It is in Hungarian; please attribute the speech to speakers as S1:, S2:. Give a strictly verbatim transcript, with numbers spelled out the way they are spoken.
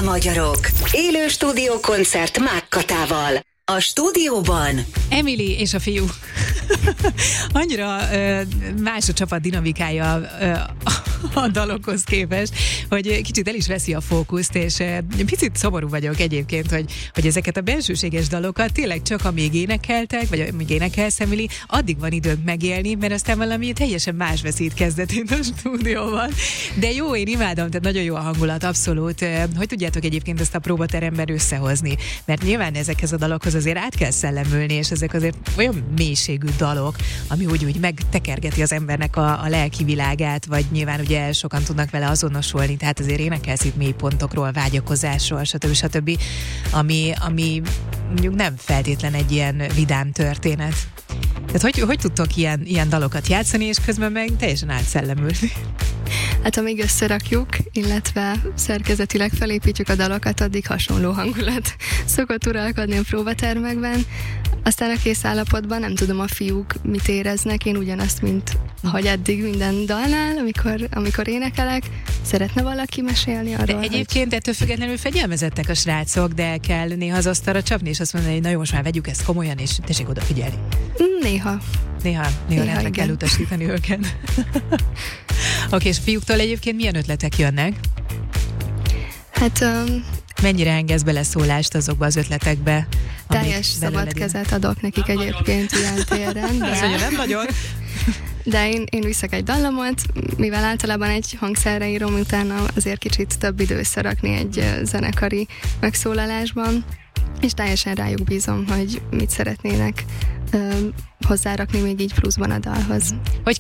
S1: magyarok. Élő stúdiókoncert Mákkatával. A stúdióban
S2: Emily és a fiú. Annyira ö, más a csapat dinamikája ö, a dalokhoz képest, hogy kicsit el is veszi a fókuszt, és ö, picit szomorú vagyok egyébként, hogy, hogy ezeket a bensőséges dalokat tényleg csak amíg énekeltek, vagy amíg énekelsz, Emily, addig van időnk megélni, mert aztán valami teljesen más veszít kezdetén a stúdióban. De jó, én imádom, tehát nagyon jó a hangulat, abszolút. Hogy tudjátok egyébként ezt a próbateremben összehozni? Mert nyilván ezekhez a dalokhoz azért át kell szellemülni, és ezek azért olyan mélységű dalok, ami úgy, úgy megtekergeti az embernek a, a lelki világát, vagy nyilván ugye sokan tudnak vele azonosulni, tehát azért énekelsz itt mélypontokról, vágyakozásról, stb. stb. Ami, ami mondjuk nem feltétlen egy ilyen vidám történet. Tehát hogy, hogy tudtok ilyen, ilyen dalokat játszani, és közben meg teljesen átszellemülni?
S3: Hát amíg összerakjuk, illetve szerkezetileg felépítjük a dalokat, addig hasonló hangulat szokott uralkodni a próbatermekben. Aztán a kész állapotban nem tudom, a fiúk mit éreznek, én ugyanazt, mint hogy eddig minden dalnál, amikor, amikor énekelek. Szeretne valaki mesélni arról?
S2: De egyébként hogy... ettől függetlenül fegyelmezettek a srácok, de kell néha az asztalra csapni, és azt mondani, hogy na jó, most már vegyük ezt komolyan, és tessék odafigyelni.
S3: Néha.
S2: Néha, néha, néha rendre kell utasítani őket. Oké, okay, és fiúktól egyébként milyen ötletek jönnek?
S3: Hát... Um,
S2: mennyire engedsz beleszólást azokba az ötletekbe?
S3: Teljes szabad kezet adok nekik nem egyébként nagyon. Ilyen téren. De...
S2: Azt mondja, nem nagyon.
S3: De én, én viszek egy dallamot, mivel általában egy hangszerre írom, utána azért kicsit több idő összerakni egy zenekari megszólalásban, és teljesen rájuk bízom, hogy mit szeretnének ö, hozzárakni még így pluszban a dalhoz.
S2: Hogy